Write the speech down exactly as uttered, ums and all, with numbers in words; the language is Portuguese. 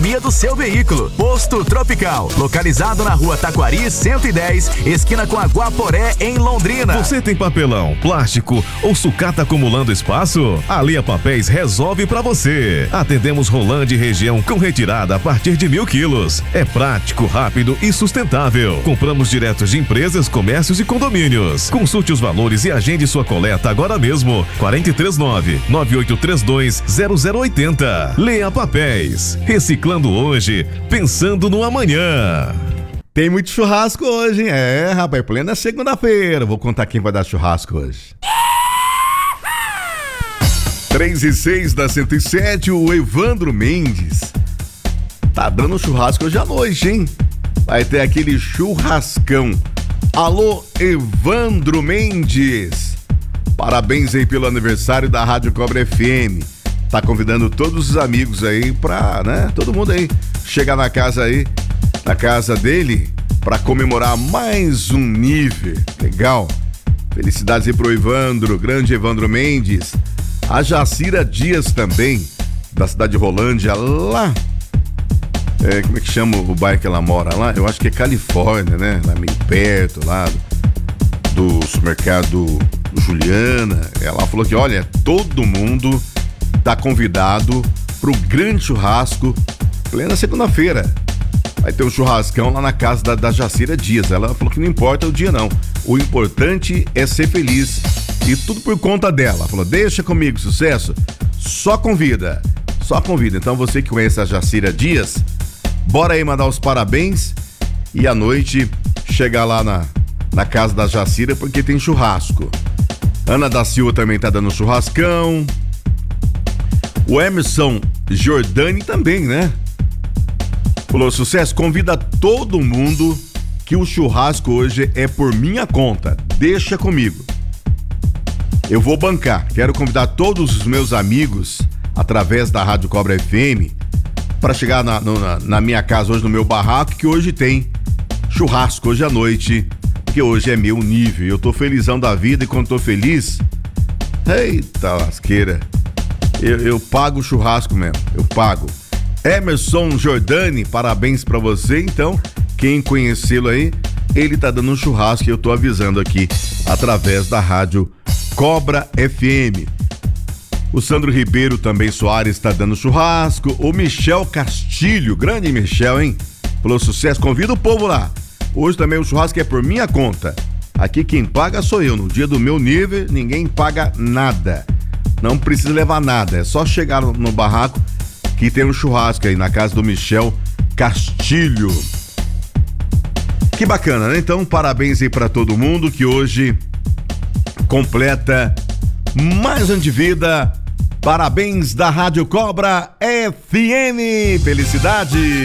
economia do seu veículo. Posto Tropical, localizado na rua Taquari cento e dez, esquina com a Guaporé, em Londrina. Você tem papelão, plástico ou sucata acumulando espaço? A Lea Papéis resolve pra você. Atendemos Rolândia e região com retirada a partir de mil quilos. É prático, rápido e sustentável. Compramos direto de empresas, comércios e condomínios. Consulte os valores e agende sua coleta agora mesmo. quatro três nove, nove oito três dois, zero zero oito zero. Lea Papéis. Reciclando hoje, pensando no amanhã. Tem muito churrasco hoje, hein? É, rapaz, plena segunda-feira. Vou contar quem vai dar churrasco hoje. três e seis da cento e sete, o Evandro Mendes tá dando churrasco hoje à noite, hein? Vai ter aquele churrascão. Alô, Evandro Mendes. Parabéns aí pelo aniversário da Rádio Cobra F M. Tá convidando todos os amigos aí pra, né? Todo mundo aí chegar na casa aí, na casa dele, pra comemorar mais um nível. Legal. Felicidades aí pro Evandro, grande Evandro Mendes. A Jacira Dias também, da cidade de Rolândia, lá. É, como é que chama o bairro que ela mora lá? Eu acho que é Califórnia, né? Lá meio perto, lá do, do supermercado Juliana. Ela falou que, olha, todo mundo tá convidado pro grande churrasco, plena segunda-feira. Vai ter um churrascão lá na casa da, da Jacira Dias. Ela falou que não importa o dia, não. O importante é ser feliz. E tudo por conta dela. Ela falou, deixa comigo, sucesso. Só convida. Só convida. Então você que conhece a Jacira Dias, bora aí mandar os parabéns e à noite chegar lá na, na casa da Jacira, porque tem churrasco. Ana da Silva também tá dando churrascão. O Emerson Jordani também, né? Falou, sucesso, convida todo mundo que o churrasco hoje é por minha conta. Deixa comigo. Eu vou bancar. Quero convidar todos os meus amigos através da Rádio Cobra F M para chegar na, na, na minha casa hoje, no meu barraco, que hoje tem churrasco hoje à noite, porque hoje é meu nível. Eu tô felizão da vida e quando tô feliz, eita lasqueira, eu, eu pago o churrasco mesmo, eu pago. Emerson Jordani, parabéns pra você. Então, quem conhecê-lo aí, ele tá dando um churrasco e eu tô avisando aqui através da Rádio Cobra F M. O Sandro Ribeiro também Soares está dando churrasco. O Michel Castilho, grande Michel, hein? Falou sucesso, convida o povo lá. Hoje também o churrasco é por minha conta. Aqui quem paga sou eu. No dia do meu nível, ninguém paga nada. Não precisa levar nada. É só chegar no, no barraco que tem um churrasco aí na casa do Michel Castilho. Que bacana, né? Então, parabéns aí pra todo mundo que hoje completa mais um ano de vida. Parabéns da Rádio Cobra F M. Felicidade!